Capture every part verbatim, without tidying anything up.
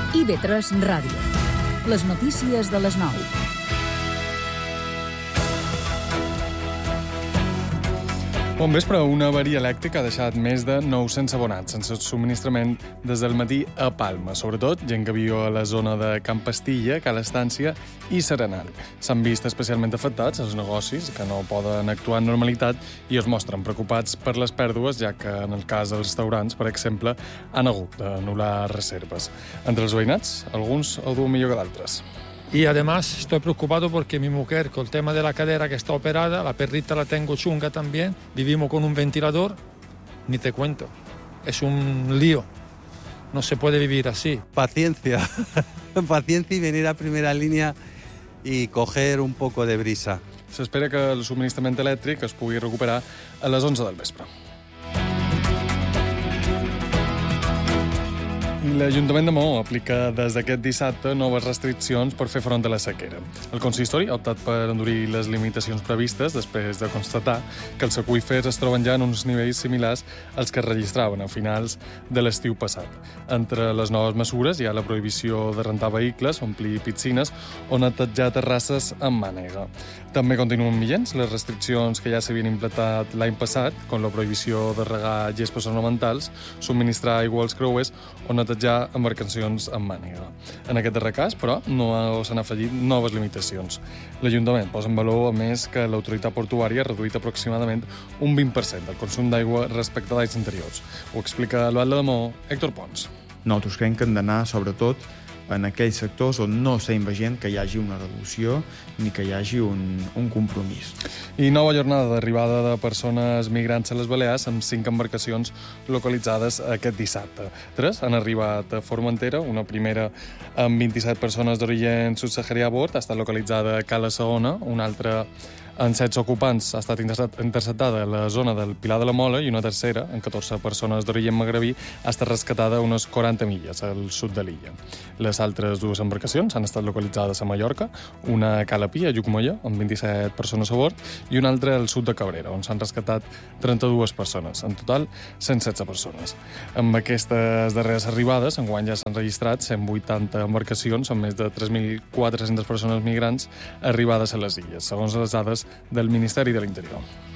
I V tres Ràdio. Les notícies de les nou. Bon vespre. Una avaria elèctrica ha deixat més de nou-cents abonats sense subministrament des del matí a Palma. Sobretot, gent que viu a la zona de Can Pastilla, Cal Estància i Serenal. S'han vist especialment afectats els negocis que no poden actuar en normalitat i es mostren preocupats per les pèrdues, ja que en el cas dels restaurants, per exemple, han hagut d'anul·lar reserves. Entre els veïnats, alguns ho duen millor que d'altres. Y además estoy preocupado porque mi mujer, con el tema de la cadera que está operada, la perrita la tengo chunga también, vivimos con un ventilador, ni te cuento. Es un lío. No se puede vivir así. Paciencia. Paciencia y venir a primera línea y coger un poco de brisa. S'espera que el subministrament elèctric es pugui recuperar a les onze del vespre. L'Ajuntament de Maó aplica des d'aquest dissabte noves restriccions per fer front a la sequera. El consistori ha optat per endurir les limitacions previstes després de constatar que els aqüífers es troben ja en uns nivells similars als que es registraven a finals de l'estiu passat. Entre les noves mesures hi ha la prohibició de rentar vehicles, omplir piscines o netejar terrasses amb mànega. També continuen vigents les restriccions que ja s'havien implantat l'any passat, com la prohibició de regar gespes ornamentals, subministrar aigua als creuers o netejar embarcacions amb mànega. En aquest darrer cas, però, no s'han afegit noves limitacions. L'Ajuntament posa en valor, a més, que l'autoritat portuària ha reduït aproximadament un vint per cent del consum d'aigua respecte d'anys anteriors. Ho explica l'alcalde de Maó, Héctor Pons. Nosaltres creiem que hem d'anar, sobretot, en aquells sectors on no s'ha veient que hi hagi una reducció ni que hi hagi un, un compromís. I nova jornada d'arribada de persones migrants a les Balears amb cinc embarcacions localitzades aquest dissabte. Tres han arribat a Formentera, una primera amb vint-i-set persones d'origen subsaharià a bord, ha estat localitzada a Cala Saona, una altra en setze ocupants ha estat interceptada a la zona del Pilar de la Mola i una tercera, amb catorze persones d'origen magrebí, ha estat rescatada a unes quaranta milles al sud de l'illa. Les altres dues embarcacions han estat localitzades a Mallorca, una a Cala Pia, a Llucmolla, amb vint-i-set persones a bord, i una altra al sud de Cabrera, on s'han rescatat trenta-dues persones, en total cent setze persones. Amb aquestes darreres arribades, enguany ja s'han registrat cent vuitanta embarcacions amb més de tres mil quatre-centes persones migrants arribades a les illes, segons les dades del Ministeri de l'Interior.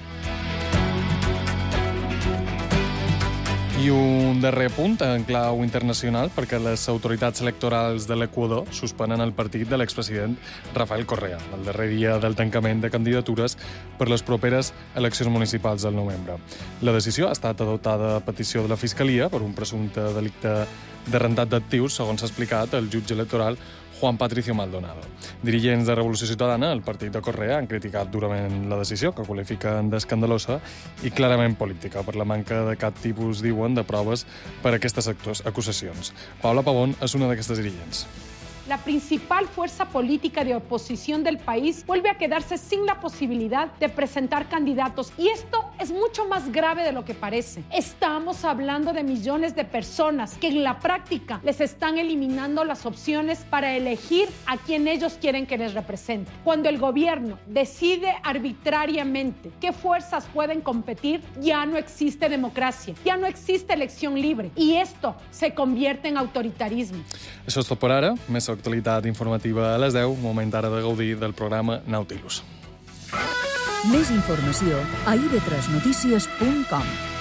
I un darrer punt en clau internacional, perquè les autoritats electorals de l'Equador suspenen el partit de l'expresident Rafael Correa, el darrer dia del tancament de candidatures per les properes eleccions municipals del novembre. La decisió ha estat adoptada a petició de la Fiscalia per un presumpte delicte de rentat d'actius, segons s'ha explicat el jutge electoral Juan Patricio Maldonado. Dirigents de Revolució Ciutadana, el partit de Correa, han criticat durament la decisió, que qualifiquen d'escandalosa i clarament política, per la manca de cap tipus, diuen, de proves per a aquestes acusacions. Paula Pavón és una d'aquestes dirigents. La principal fuerza política de oposición del país vuelve a quedarse sin la posibilidad de presentar candidatos. Y esto es mucho más grave de lo que parece. Estamos hablando de millones de personas que en la práctica les están eliminando las opciones para elegir a quien ellos quieren que les represente. Cuando el gobierno decide arbitrariamente qué fuerzas pueden competir, ya no existe democracia, ya no existe elección libre. Y esto se convierte en autoritarismo. Això és tot per ara. Més actualitat informativa a les deu, moment ara de gaudir del programa Nautilus. Més informació a i ve tres notícies punt com.